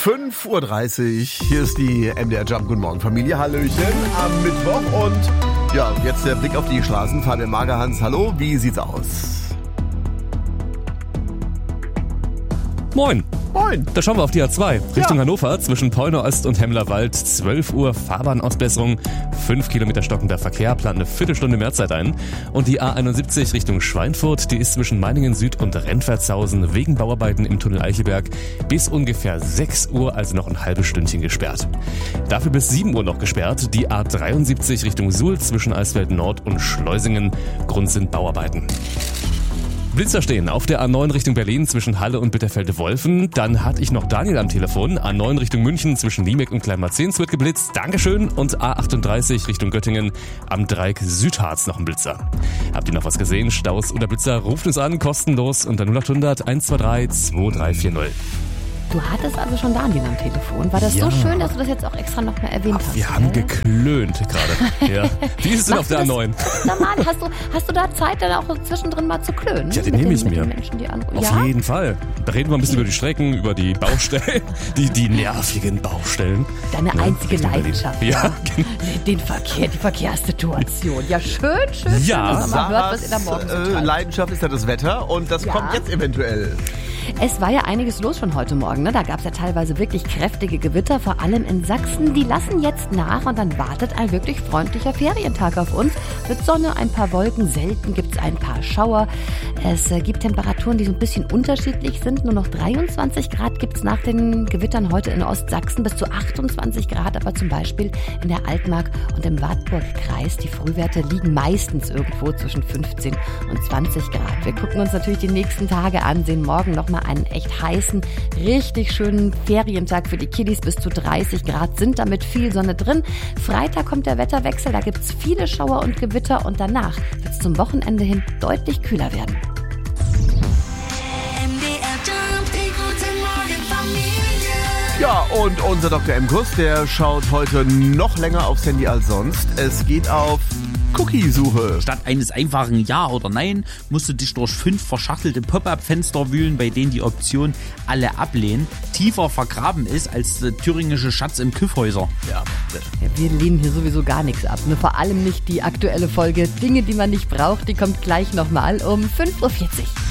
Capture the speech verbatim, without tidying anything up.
fünf Uhr dreißig, hier ist die M D R Jump. Guten Morgen Familie, Hallöchen am Mittwoch und ja, jetzt der Blick auf die Straßen. Fabian Magerhans, hallo, wie sieht's aus? Moin. Moin. Da schauen wir auf die A zwei, Richtung Ja. Hannover, zwischen Peunau Ost und Hemmlerwald. zwölf Uhr Fahrbahnausbesserung, fünf Kilometer stockender Verkehr, plant eine Viertelstunde mehr Zeit ein. Und die A einundsiebzig Richtung Schweinfurt, die ist zwischen Meiningen Süd und Rentwertshausen wegen Bauarbeiten im Tunnel Eichelberg bis ungefähr sechs Uhr, also noch ein halbes Stündchen gesperrt. Dafür bis sieben Uhr noch gesperrt, die A dreiundsiebzig Richtung Suhl zwischen Eisfeld Nord und Schleusingen. Grund sind Bauarbeiten. Blitzer stehen auf der A neun Richtung Berlin zwischen Halle und Bitterfelde-Wolfen. Dann hatte ich noch Daniel am Telefon. A neun Richtung München zwischen Liemeck und Kleinmarzens wird geblitzt. Dankeschön. Und A achtunddreißig Richtung Göttingen am Dreieck Südharz noch ein Blitzer. Habt ihr noch was gesehen? Staus oder Blitzer? Ruft uns an, kostenlos unter null acht hundert eins zwei drei zwei drei vier null. Du hattest also schon Daniel am Telefon. War das Ja. so schön, dass du das jetzt auch extra noch mal erwähnt hast? Wir haben gell? geklönt gerade. Ja. Wie ist es denn auf der A neun? Normal, hast du, hast du da Zeit, dann auch zwischendrin mal zu klönen? Ja, den Mit nehme den- ich mit mir. den Menschen, die anrufen? Auf Ja? jeden Fall. Da reden wir ein bisschen über die Strecken, über die Baustellen, die, die nervigen Baustellen. Deine Ja, einzige Richtung Berlin. Leidenschaft. Ja, genau. Den Verkehr, die Verkehrssituation. Ja, schön, schön, Ja. schön, dass man mal hört, was ihr da Sarahs morgens so äh, treibt. Leidenschaft ist ja das Wetter und das Ja. kommt jetzt eventuell. Es war ja einiges los schon heute Morgen. Ne? Da gab es ja teilweise wirklich kräftige Gewitter, vor allem in Sachsen. Die lassen jetzt nach und dann wartet ein wirklich freundlicher Ferientag auf uns. Mit Sonne, ein paar Wolken, selten gibt es ein paar Schauer. Es äh, gibt Temperaturen, die so ein bisschen unterschiedlich sind. Nur noch dreiundzwanzig Grad gibt es nach den Gewittern heute in Ostsachsen, bis zu achtundzwanzig Grad, aber zum Beispiel in der Altmark und im Wartburg-Kreis. Die Frühwerte liegen meistens irgendwo zwischen fünfzehn und zwanzig Grad. Wir gucken uns natürlich die nächsten Tage an, sehen morgen noch mal einen echt heißen, richtig schönen Ferientag für die Kiddies. Bis zu dreißig Grad sind da mit viel Sonne drin. Freitag kommt der Wetterwechsel, da gibt es viele Schauer und Gewitter und danach wird es zum Wochenende hin deutlich kühler werden. M D R Jump, die gute Morgen Familie. Ja, und unser Doktor M-Kuss, der schaut heute noch länger aufs Handy als sonst. Es geht auf Cookie-Suche. Statt eines einfachen Ja oder Nein musst du dich durch fünf verschachtelte Pop-Up-Fenster wühlen, bei denen die Option alle ablehnen tiefer vergraben ist als der thüringische Schatz im Kyffhäuser. Ja. Ja, wir lehnen hier sowieso gar nichts ab. Ne? Vor allem nicht die aktuelle Folge Dinge, die man nicht braucht. Die kommt gleich nochmal um fünf Uhr vierzig.